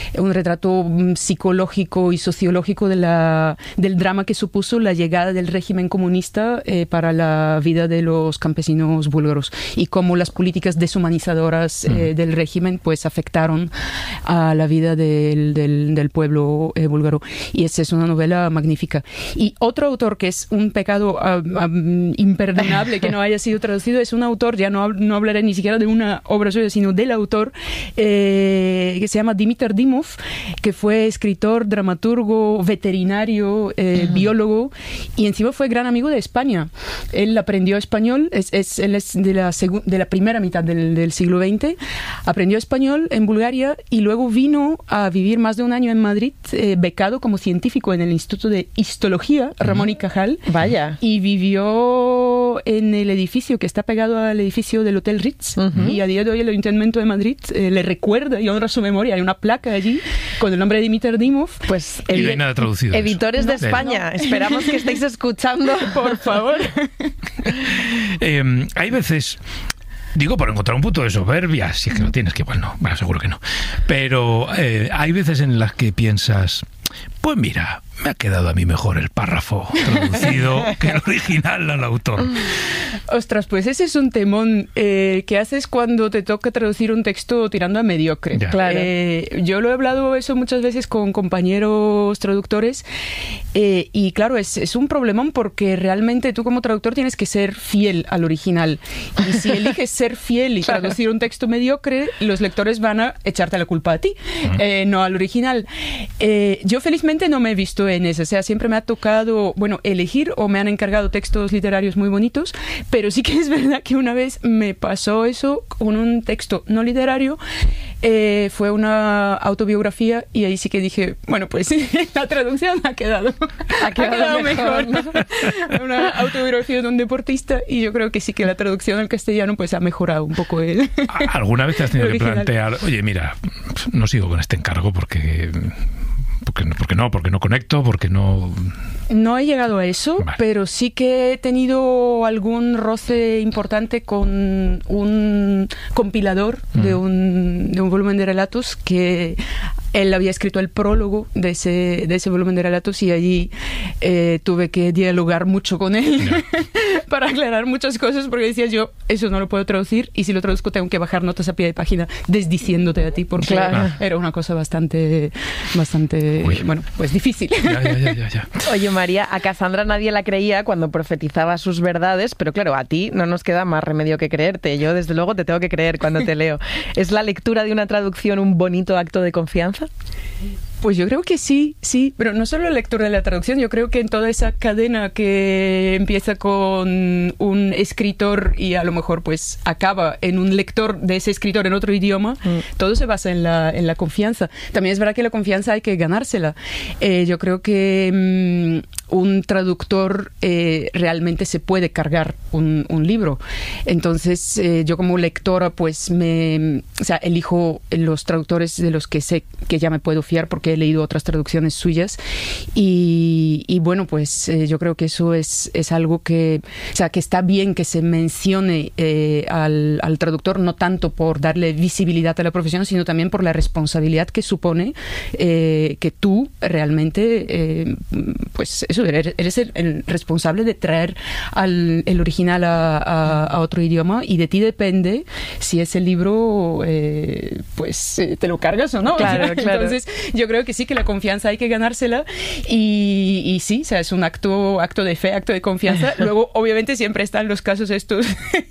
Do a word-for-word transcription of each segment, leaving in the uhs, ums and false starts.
un retrato psicológico y sociológico de la, del drama que supuso la llegada del régimen comunista eh, para la vida de los campesinos búlgaros y cómo las políticas deshumanizadoras eh, del régimen pues afectaron a la vida del, del, del pueblo eh, búlgaro. Y esa es una novela magnífica. Y otro autor que es un pecado uh, um, imperdonable que no haya sido traducido es un autor, ya no, no hablaré ni siquiera de una obra suya, sino del autor, eh, que se llama Dimitar Dimov, que fue escritor, dramaturgo, veterinario, eh, uh-huh. biólogo, y encima fue gran amigo de España. Él aprendió español, es, es, él es de la, segu- de la primera mitad del, del siglo veinte, aprendió español en Bulgaria y luego vino a vivir más de un año en Madrid, eh, becado como científico en el Instituto de Histología Ramón y Cajal. Vaya. Y vivió en el edificio que está pegado al edificio del Hotel Ritz. Uh-huh. Y a día de hoy el Ayuntamiento de Madrid eh, le recuerda y honra su memoria. Hay una placa allí con el nombre de Dimitar Dimov. Pues y no hay nada traducido. Editores de no, España, no. Esperamos que estéis escuchando, por favor. eh, hay veces... Digo, por encontrar un punto de soberbia, si es que lo tienes, que igual no, bueno, seguro que no. Pero eh, hay veces en las que piensas, pues mira, me ha quedado a mí mejor el párrafo traducido que el original al autor. Ostras, pues ese es un temón eh, que haces cuando te toca traducir un texto tirando a mediocre. Ya. Claro. Eh, yo lo he hablado eso muchas veces con compañeros traductores eh, y claro, es, es un problemón porque realmente tú como traductor tienes que ser fiel al original. Y si eliges ser fiel y claro. traducir un texto mediocre, los lectores van a echarte la culpa a ti, uh-huh. eh, no al original. Eh, yo felizmente no me he visto en eso, o sea, siempre me ha tocado, bueno, elegir o me han encargado textos literarios muy bonitos, pero sí que es verdad que una vez me pasó eso con un texto no literario, eh, fue una autobiografía y ahí sí que dije, bueno, pues la traducción ha quedado, ha quedado, ha quedado mejor, mejor. ¿No? Una autobiografía de un deportista y yo creo que sí que la traducción al castellano pues ha mejorado un poco el ¿Alguna vez te has tenido que original. plantear, oye, mira, no sigo con este encargo porque... Porque no, porque no, porque no conecto, porque no... No he llegado a eso, vale. Pero sí que he tenido algún roce importante con un compilador mm. de, un, de un volumen de relatos que él había escrito el prólogo de ese, de ese volumen de relatos y allí eh, tuve que dialogar mucho con él yeah. para aclarar muchas cosas porque decía yo, eso no lo puedo traducir y si lo traduzco tengo que bajar notas a pie de página desdiciéndote a ti porque claro. era una cosa bastante, bastante Uy. bueno, pues difícil. Ya, ya, ya, ya, ya. Oye, María, a Cassandra nadie la creía cuando profetizaba sus verdades, pero claro, a ti no nos queda más remedio que creerte. Yo, desde luego, te tengo que creer cuando te leo. ¿Es la lectura de una traducción un bonito acto de confianza? Pues yo creo que sí, sí, pero no solo la lectura de la traducción, yo creo que en toda esa cadena que empieza con un escritor y a lo mejor pues acaba en un lector de ese escritor en otro idioma, mm. todo se basa en la, en la confianza. También es verdad que la confianza hay que ganársela. Eh, yo creo que mmm, un traductor eh, realmente se puede cargar un, un libro. Entonces eh, yo como lectora pues me, o sea, elijo los traductores de los que sé que ya me puedo fiar porque he leído otras traducciones suyas y, y bueno, pues eh, yo creo que eso es, es algo que, o sea, que está bien que se mencione eh, al, al traductor, no tanto por darle visibilidad a la profesión, sino también por la responsabilidad que supone eh, que tú realmente, eh, pues eso, eres, eres el, el responsable de traer al, el original a, a, a otro idioma y de ti depende si ese libro, eh, pues, eh, te lo cargas o no. Claro, o sea, claro. Entonces, yo creo que sí, que la confianza hay que ganársela y, y sí, o sea, es un acto, acto de fe, acto de confianza. Luego, obviamente, siempre están los casos estos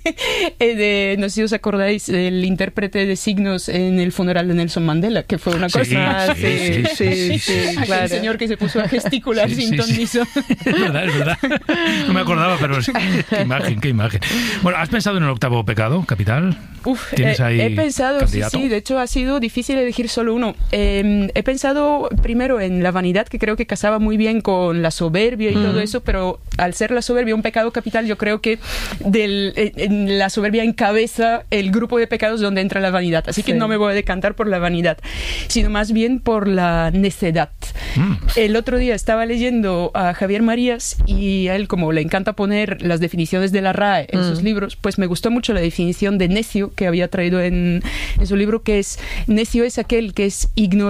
de, no sé si os acordáis, del intérprete de signos en el funeral de Nelson Mandela, que fue una sí, cosa... Sí, sí, sí, sí, sí, sí, Aquel claro. señor que se puso a gesticular sí, sin ton ni son. Es verdad, es verdad. No me acordaba, pero sí, qué imagen, qué imagen. Bueno, ¿has pensado en el octavo pecado capital? Uf, ¿Tienes eh, ahí he pensado, candidato? sí, sí, de hecho ha sido difícil elegir solo uno. Eh, he pensado primero en la vanidad, que creo que casaba muy bien con la soberbia y mm. todo eso, pero al ser la soberbia un pecado capital, yo creo que del, en la soberbia encabeza el grupo de pecados donde entra la vanidad. Así que sí. no me voy a decantar por la vanidad, sino más bien por la necedad. Mm. El otro día estaba leyendo a Javier Marías y a él, como le encanta poner las definiciones de la R A E en mm. sus libros, pues me gustó mucho la definición de necio que había traído en, en su libro, que es: necio es aquel que es ignorante